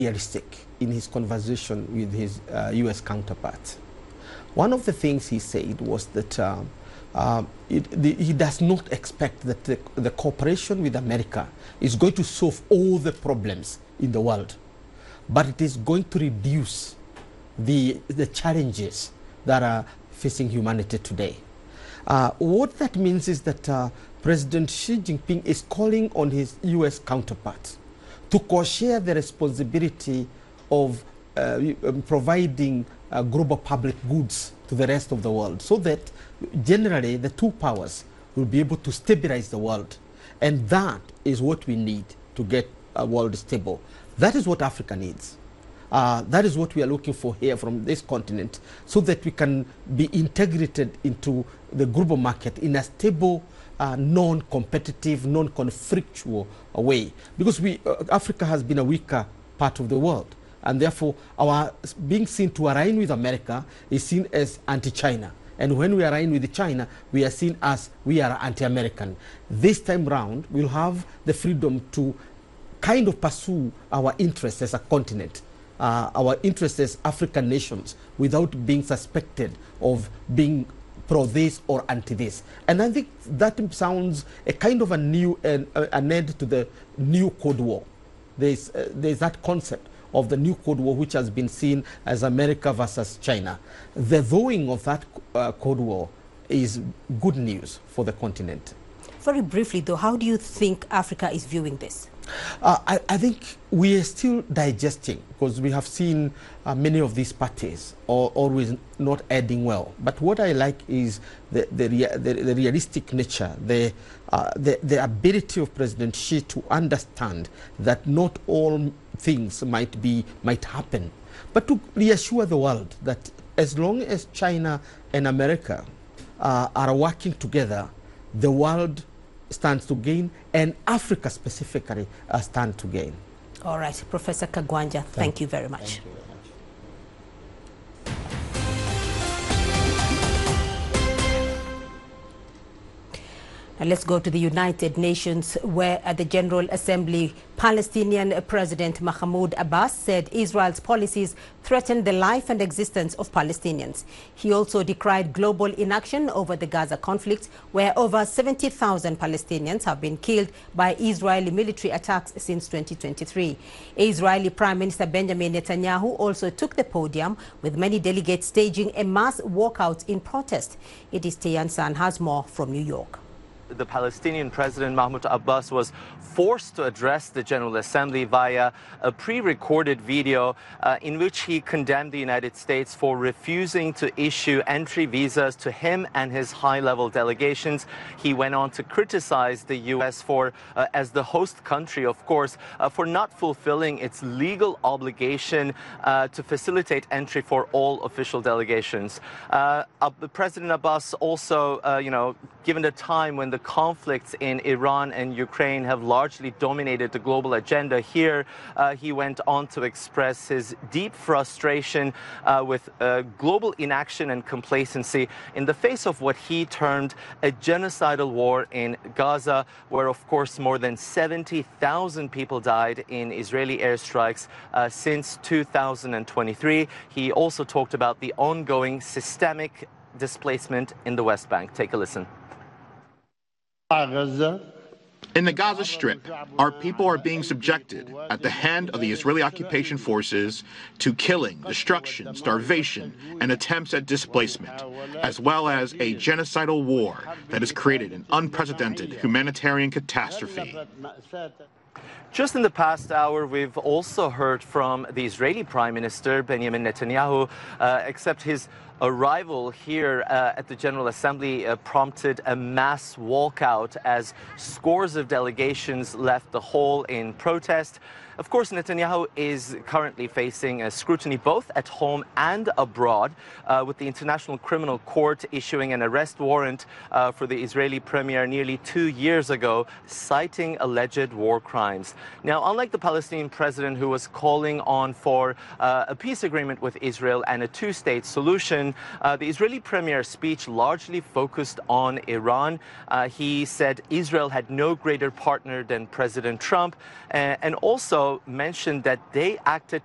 realistic in his conversation with his U.S. counterpart. One of the things he said was that he does not expect that the cooperation with America is going to solve all the problems in the world, but it is going to reduce the challenges that are facing humanity today. What that means is that President Xi Jinping is calling on his U.S. counterpart to co-share the responsibility of providing global public goods to the rest of the world, so that generally the two powers will be able to stabilize the world. And that is what we need to get a world stable. That is what Africa needs. That is what we are looking for here from this continent, so that we can be integrated into the global market in a stable, non-competitive, non-conflictual way. Because Africa has been a weaker part of the world, and therefore our being seen to align with America is seen as anti-China. And when we align with China, we are seen as we are anti-American. This time round, we'll have the freedom to kind of pursue our interests as a continent, our interests as African nations, without being suspected of being pro this or anti this. And I think that sounds a kind of a new an end to the new Cold War. There's that concept of the new Cold War, which has been seen as America versus China. The thawing of that Cold War is good news for the continent. Very briefly, though, how do you think Africa is viewing this? I think we are still digesting, because we have seen many of these parties always not ending well. But what I like is the realistic nature, the ability of President Xi to understand that not all things might happen, but to reassure the world that as long as China and America are working together, the world stands to gain, and Africa specifically stands to gain. All right, Professor Kagwanja, thank you very much. Thank you. And let's go to the United Nations, where at the General Assembly, Palestinian President Mahmoud Abbas said Israel's policies threaten the life and existence of Palestinians. He also decried global inaction over the Gaza conflict, where over 70,000 Palestinians have been killed by Israeli military attacks since 2023. Israeli Prime Minister Benjamin Netanyahu also took the podium, with many delegates staging a mass walkout in protest. It is Tian San has more from New York. The Palestinian President Mahmoud Abbas was forced to address the General Assembly via a pre-recorded video in which he condemned the United States for refusing to issue entry visas to him and his high-level delegations. He went on to criticize the U.S. for, as the host country, of course, for not fulfilling its legal obligation to facilitate entry for all official delegations. President Abbas also, given the time when the conflicts in Iran and Ukraine have largely dominated the global agenda here, he went on to express his deep frustration with global inaction and complacency in the face of what he termed a genocidal war in Gaza, where, of course, more than 70,000 people died in Israeli airstrikes since 2023. He also talked about the ongoing systemic displacement in the West Bank. Take a listen. In the Gaza Strip, our people are being subjected at the hand of the Israeli occupation forces to killing, destruction, starvation, and attempts at displacement, as well as a genocidal war that has created an unprecedented humanitarian catastrophe. Just in the past hour, we've also heard from the Israeli Prime Minister, Benjamin Netanyahu, except his arrival here at the General Assembly prompted a mass walkout as scores of delegations left the hall in protest. Of course, Netanyahu is currently facing scrutiny both at home and abroad, with the International Criminal Court issuing an arrest warrant for the Israeli premier nearly 2 years ago, citing alleged war crimes. Now, unlike the Palestinian president, who was calling on for a peace agreement with Israel and a two-state solution, the Israeli premier's speech largely focused on Iran. He said Israel had no greater partner than President Trump, and also mentioned that they acted